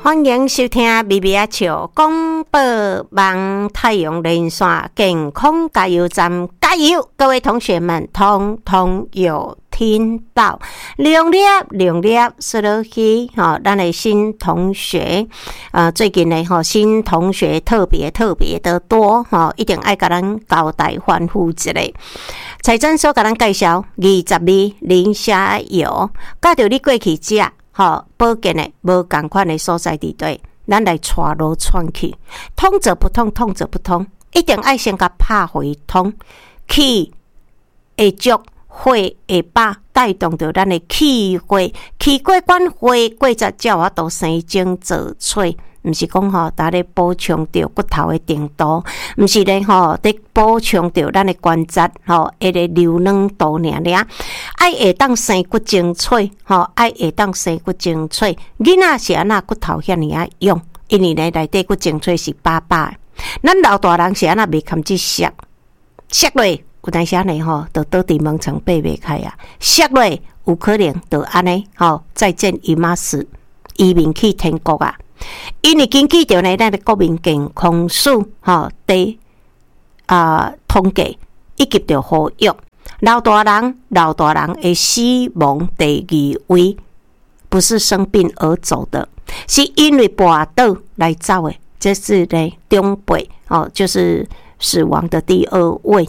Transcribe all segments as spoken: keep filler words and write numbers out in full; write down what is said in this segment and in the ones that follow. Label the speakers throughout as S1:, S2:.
S1: 欢迎收听咪咪啊笑广播网太阳连线健康加油站，加油！各位同学们，通通有听到，两粒两粒说落去，哈，咱的新同学，呃，最近呢，哈，新同学特别特别的多，哈，一定爱甲咱交代欢呼一下。财政所甲咱介绍二十二磷虾油，甲着你过去食。好，保健的无同款的所在地对，咱来带路窜去，通则不通，通则不通，一定爱先甲拍回通，气会足，火会饱，带动着咱的气火，气过管火过则才有法度生精造嘴。毋是讲吼，逐咧补充着骨头的程度，毋是咧吼，伫补充着咱的关节吼，迄个流软度尔尔，爱会当生骨精粹吼，爱会当生骨精粹。囡仔是安那骨头遐尔啊用，因为咧内底骨精粹是饱饱的。咱老大人是安那袂堪去削，削落有当时安尼吼，就倒伫门床爬袂开啊，削落有可能就安尼吼，再见姨妈死，移民去天国啊。因为根据着呢，咱的国民健康署吼第啊统计，以及着呼吁老大人，老大人的死亡第二位，不是生病而走的，是因为跋倒来走的，这是呢中辈哦，就是死亡的第二位。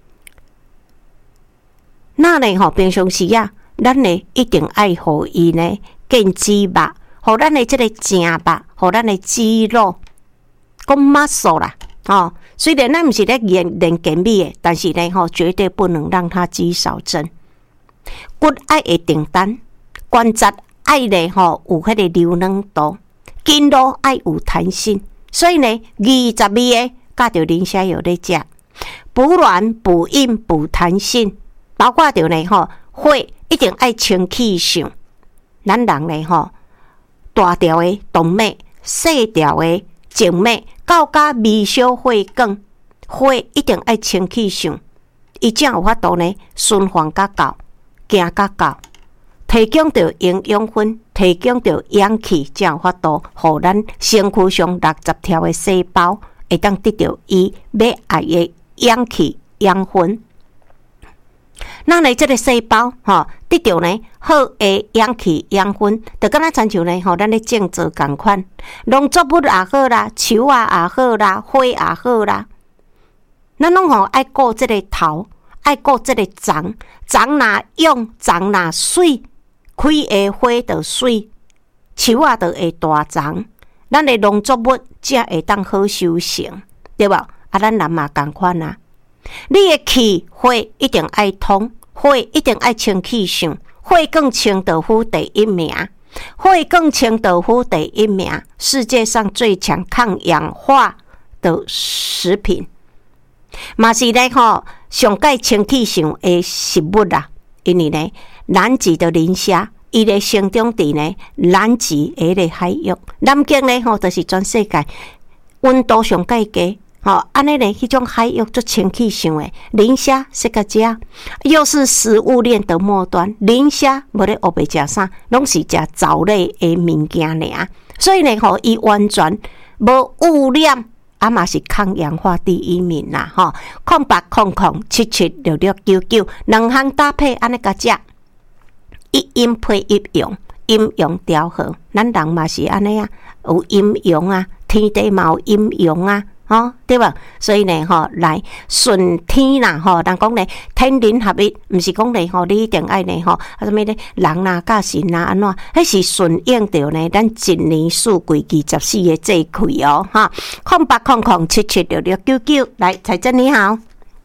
S1: 那呢吼，平常时啊，咱呢一定爱互伊呢健肌肉。互咱的这个正肉，互咱的肌肉，讲 muscle 啦，哦，虽然咱不是咧练练健美的，但是呢，吼，绝对不能让它肌少症。骨爱会定单，关节爱咧吼有迄个柔软度，筋络爱有弹性。所以呢，二十二个加着磷虾油咧食，补软、补硬、补弹性，包括着呢吼，血一定爱清气上，咱人咧吼。大条的动脉、细条的静脉，到甲微小血管，血一定爱清气上，伊才有法度呢循环较够，行较够，提供着营养分，提供着氧气，才有法度，互咱身躯上六十条的细胞会当得到伊要爱的氧气、养分。那呢，这个细胞吼得到呢好的氧气养分，就敢若亲像呢吼，咱咧种植共款，农作物也好啦，树啊也好啦，花也好啦，咱拢吼爱顾这个头，爱顾这个长，长若用，长若水，开的花就水，树啊就会大长，咱的农作物才会当好收成，对无？啊，咱人嘛共款啊。你的气血一定爱通，血一定爱清气上，血更清豆腐第一名，血更清豆腐第一名，世界上最强抗氧化的食品，嘛是咧吼上介清气上的食物啦。因为呢，南极的磷虾，伊咧生长伫呢南极的个海域，南极咧吼就是全世界温度上介低。好，安尼呢，迄种海域做清气上诶，磷虾是个食，又是食物链的末端。磷虾无咧学白食啥，拢是食藻类诶物件尔。所以呢，吼，伊完全无污染，啊嘛是抗氧化第一名啦，吼。空八空空七七六六九九，两项搭配安尼个食，一阴配一阳，阴阳调和。咱人嘛是安尼啊，有阴阳啊，天地嘛有阴阳啊。哦，对吧？所以呢，吼，来顺天啦，吼，人讲呢，天人合一，毋是讲呢，吼，你一定爱呢，吼，啊，什么呢？人啦、甲神啦，安怎？迄是顺应着呢，咱一年四季二十四个节气哦，哈。空八空空七七六六九九，来，彩珍你好，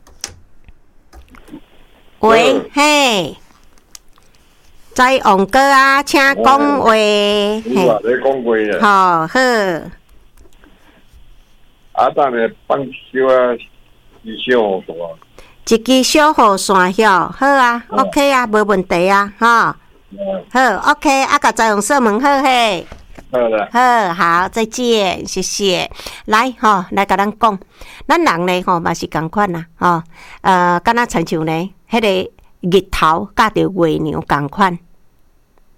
S1: 喂，嘿，在王哥啊，请讲话，嘿，
S2: 你话你讲话
S1: 啊，好好。
S2: 啊，等下放小啊，一小雨伞。
S1: 一支小雨伞晓，好啊、嗯、，OK 啊，无问题啊，哈、嗯，好 ，OK， 啊，甲在用说门好嘿，
S2: 好了，
S1: 好，好，再见，谢谢。来，吼，来甲咱讲，咱人呢，吼嘛是共款啦，吼，呃，敢若亲像呢，迄个日头甲着月亮共款。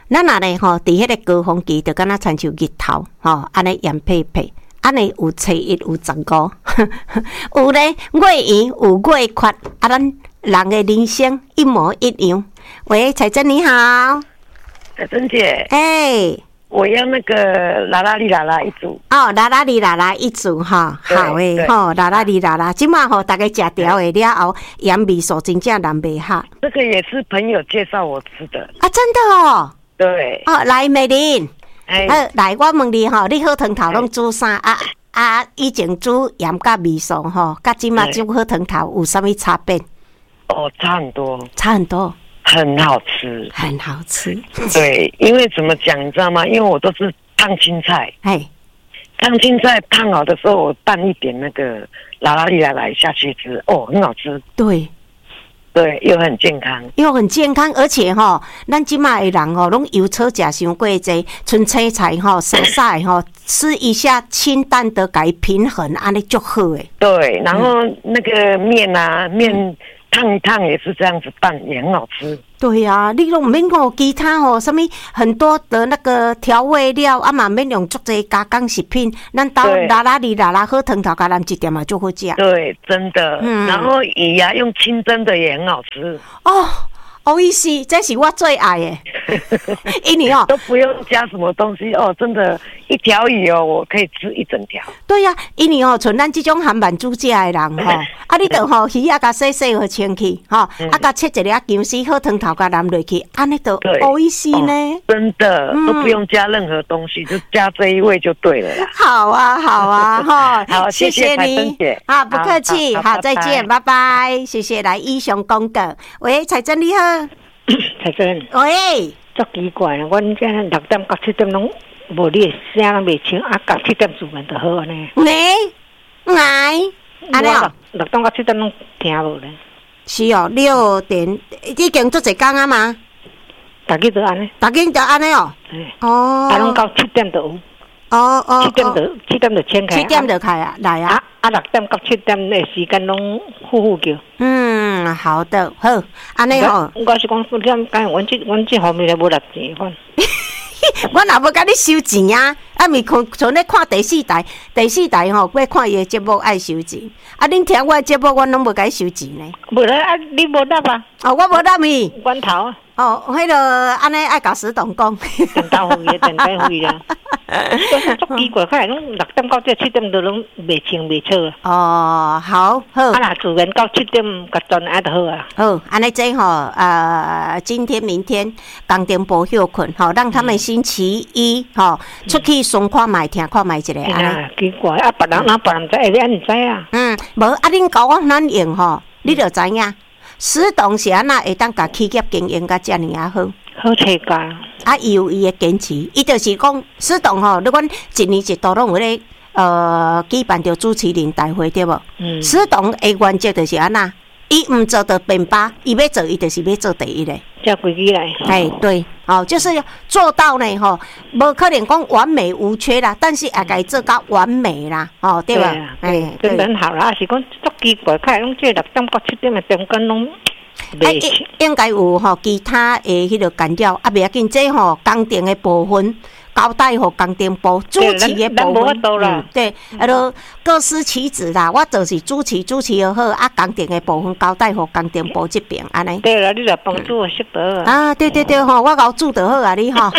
S1: 咱若呢吼，伫迄个高峰期，就敢若亲像日头吼，安尼炎佩佩，安尼有初一有十五，有咧月圆有月缺，啊，咱人的人生一模一样。喂，彩珍你好，
S3: 彩珍姐，
S1: 哎、欸，
S3: 我要那个啦啦哩啦啦一组。
S1: 哦，啦啦哩啦啦一组哈，好诶吼，啦啦哩啦啦，即马吼大家食掉诶了后，盐味素真正难袂下。
S3: 这个也是朋友介绍我吃的
S1: 啊，真的哦。
S3: 对。
S1: 哦，来美玲，
S3: 哎，
S1: 呃，来我问你吼，你好汤头拢煮啥啊？啊，以前煮盐甲味素吼，甲即马煮好汤头有啥物差别？
S3: 哦，差很多，
S1: 差很多，
S3: 很好吃，
S1: 很好吃。
S3: 对，因为怎么讲，你知道吗？因为我都是烫青菜，
S1: 哎，
S3: 烫青菜烫好的时候，我拌一点那个啦啦哩啦啦下去吃，哦，很好吃。
S1: 对。
S3: 对，又很健康，
S1: 又很健康，而且吼，咱即马的人吼，拢油炒食伤过济，春青菜吼，沙沙的吼，吃一下清淡的改平衡，安尼就好诶。
S3: 对，然后那个面啊，面烫一烫也是这样子拌，也很好吃。
S1: 对啊，你拢免用其他吼，什么很多的那个调味料，啊嘛免用足济加工食品，咱到啦啦哩啦啦好汤头，甲咱一点嘛就好食。
S3: 对，真的。嗯、然后鱼啊，用清蒸的也很好吃。
S1: 哦。好意思，这是我最爱的，因为哦
S3: 都不用加什么东西哦，真的，一条鱼哦，我可以吃一整条。
S1: 对呀、啊，因为哦，像咱这种韩版煮食的人吼，啊，你着吼鱼啊，甲洗洗好清气，吼，啊，甲切一粒姜丝好汤头，甲淋落去，安尼就好意思呢、哦。
S3: 真的、嗯、都不用加任何东西，就加这一味就对了啦。
S1: 好啊，好啊，哈，
S3: 好，谢谢你
S1: 啊，不客气，好，好好再见，拜拜，谢谢来以上广告。喂，彩珍你好。
S4: 彩珍，
S1: 喂，
S4: 足奇怪，阮这六点到七点拢无你的声拢袂清，啊，到七点自然就好安尼。
S1: 喂，来，安尼哦，
S4: 六点到七点拢听无咧。
S1: 是哦，六点已经做一工啊嘛。
S4: 逐日都安尼，
S1: 逐日都安尼哦。哦，
S4: 啊，拢到七點就有。
S1: 哦哦，
S4: 七點就七點就請開。
S1: 七點就開啊，來啊。
S4: 啊啊，六點到七點的時間攏呼呼叫。
S1: 嗯，好的，好，安尼吼。
S4: 我是講，我講，講，阮這阮這方面咧無六錢款。
S1: 我若要甲你收錢啊，啊，咪看像咧看第四台，第四台吼，要看伊的節目愛收錢。啊，恁聽我的節目，我攏無甲伊收錢呢。
S4: 無啦，啊，你無答啊？
S1: 哦，我無答伊。
S4: 關頭啊。
S1: 哦，迄個安尼愛甲石董講。
S4: 電豆會嘅，電豆會啦。足奇怪，看來攏六點到這七點都攏袂清袂錯啊。
S1: 哦，好好。
S4: 啊，若自然到七點甲轉啊就好啊。
S1: 好，安尼這吼，呃，今天、明天工程部休困，吼，讓他們星期一吼出去鬆看賣、聽看賣一個。
S4: 啊，奇怪，啊，別人哪別人知，你安唔知啊？
S1: 嗯，無啊，恁教我咱用吼，你就知影。石董是安那會當甲企業經營甲遮爾啊好，
S4: 好切㗎。
S1: 啊，伊有伊嘅堅持，伊就是講石董吼，你講一年一度攏有咧呃舉辦着主持人大會對無？嗯。石董嘅原則就是安那，伊毋做着便巴，伊要做伊就是要做第一個。
S4: 叫規矩來。哎，
S1: 對，哦，就是做到呢吼，無可能講完美無缺啦，但是也該做到完美啦，哦，對吧？
S4: 哎，真很好啦，是講足奇怪，看攏這六點到七點的中間攏。
S1: 啊，應應該有吼其他誒迄個干擾，啊，袂要緊，這吼工程的部分交代互工程部主持的部分，嗯，對，啊，都各司其職啦。我就是主持主持又好，啊，工程的部分交代互工程部這邊安尼。
S4: 對啦，你來幫助我識得
S1: 啊，對對對吼，我搞煮就好啊，你吼。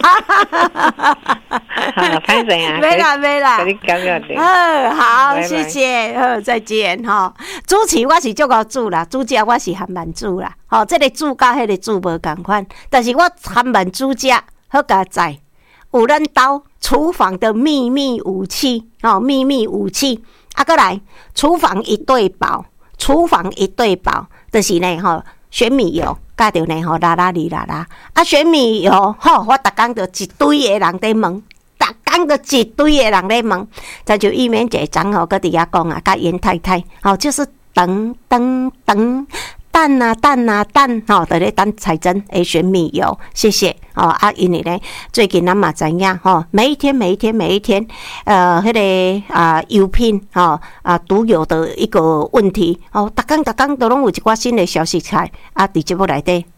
S4: 好，歹勢啊，
S1: 沒啦沒啦，
S4: 給你講了的。
S1: 嗯，好，謝謝，好，再見吼。主持我是足夠煮啦，主食我是韓文煮啦，吼，這個煮甲迄個煮無共款，但是我韓文煮食好佳哉。有咱兜廚房的秘密武器，哦，秘密武器，啊，過來，廚房一對寶，廚房一對寶，就是呢，吼，選米油，加着呢，吼，啦啦哩啦啦，啊，選米油，吼，我逐工就一堆的人在問，逐工就一堆的人在問，這就玉面姐長吼，擱伫遐講啊，甲嚴太太，哦，就是等等等。蛋啊蛋啊蛋，吼、哦，在咧等彩珍誒選米油，謝謝哦啊，因為咧最近咱嘛知影吼，每一天每一天每一天，呃，迄、那個啊油品吼啊獨有的一個問題哦，逐工逐工都攏有一寡新的消息出來啊，佇節目內底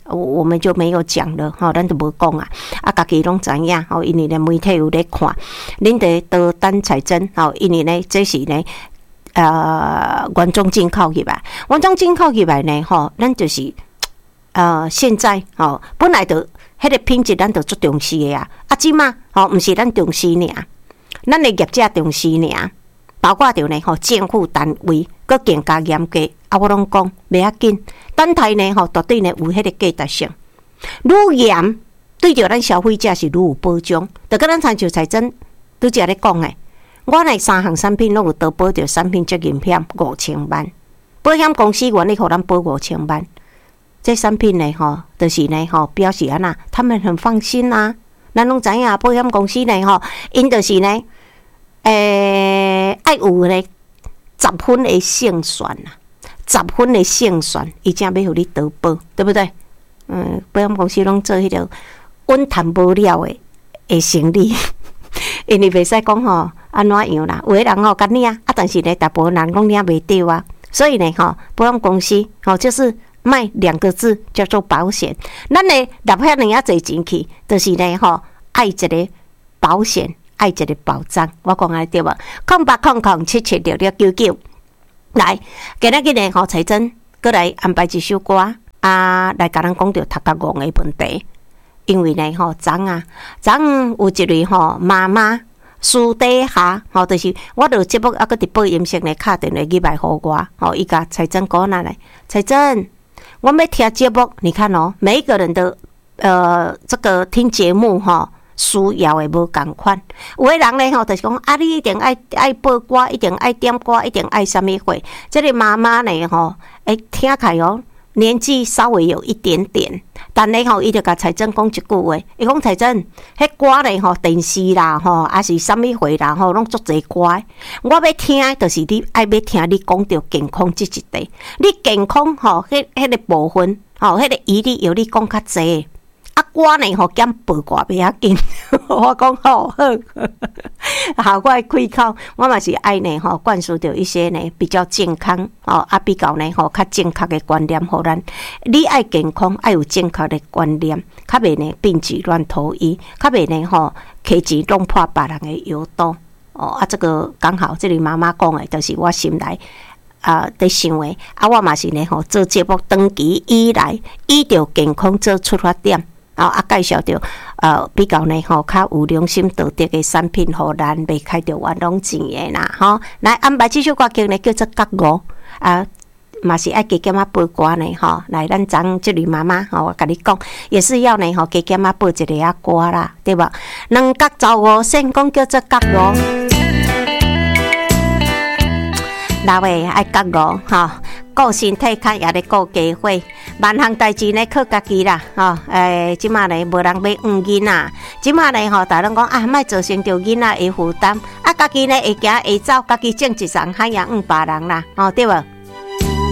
S1: 我我们就没有讲了吼，咱就无讲啊。啊，家己拢知影吼，因为咧媒体有咧看，恁得多等采针吼，因为呢这是呢呃原装进口入来，原装进口入来呢吼，咱就是呃现在吼本来就迄个品质咱就足重视的啊，啊即嘛吼毋是咱重视尔，咱的业者重视尔，包括着呢吼政府单位佫更加严格。啊，我拢讲袂要紧，等待呢吼，绝对呢有迄个价值性。愈严对着咱消费者是愈有保障。就跟咱参照财政拄则咧讲诶，我来三项产品拢有得保着产品责任险五千万，保险公司愿意互咱保五千万。这产品呢吼，就是呢吼表示安那，他们很放心啊。咱拢知影保险公司呢吼，因就是呢，诶、欸，爱有呢十分的胜算啊。十分的胜算，伊才要互你得保，对不对？嗯，保险公司拢做迄个稳谈无了的的生意，因为袂使讲吼安怎样啦，有的人吼甲领啊，但是呢，大部分人拢领袂到啊。所以呢，吼保险公司吼就是卖两个字叫做保险。咱呢纳遐尔啊侪钱去，就是呢吼爱一个保险，爱一个保障。我讲安对无？空八空空七七六六九九。来，今仔日呢，吼财政过来安排一首歌啊，来甲咱讲着读甲戆的问题。因为呢，吼昨啊，昨有一位吼妈妈私底下吼，就是我著节目啊，搁伫播音室呢，敲电话入来互我，吼，伊甲财政讲哪来？财政，我要听节目，你看哦，每一个人的呃这个听节目吼。需要的无共款，有的人咧吼，就是讲啊，你一定爱爱播歌，一定爱点歌，一定爱啥物货。这个妈妈呢吼，诶，听起哦，年纪稍微有一点点，但咧吼，伊就甲财政讲一句话，伊讲财政，迄歌咧吼，电视啦吼，还是啥物货啦吼，拢足侪歌。我要听，就是你爱要听你讲着健康这一块，你健康吼，迄迄个部分吼，迄个伊你由你讲较侪。啊，歌呢吼减八卦袂要紧，我讲好好，好我开口，我嘛是爱呢吼灌输着一些呢比较健康哦，啊比较呢吼较正确的观念，互咱你爱健康，爱有正确的观念，较袂呢病急乱投医，较袂呢吼开钱弄破别人的腰刀哦啊，这个刚好这里妈妈讲的，就是我心内。啊，在想的啊，我嘛是呢吼做节目长期以来，以着健康做出发点。哦啊，介绍着呃比较呢吼，较有良心道德的产品，互咱袂开着冤枉钱的啦吼。来安排这首歌曲呢，叫做《角五》啊，嘛是爱加减啊播歌呢吼。来，咱昨这位妈妈吼，我甲你讲，也是要呢吼加减啊播一个啊歌啦，对吧？两角十五线讲叫做角五，六个爱角五吼。顾身体较也咧顾家伙，万项代志呢靠家己啦，吼、哦，诶，即马呢无人要养囡仔，即马呢吼，大人讲啊，莫造成着囡仔的负担，啊，家己呢会行会走，家己种一丛海洋养别人啦，哦，对无？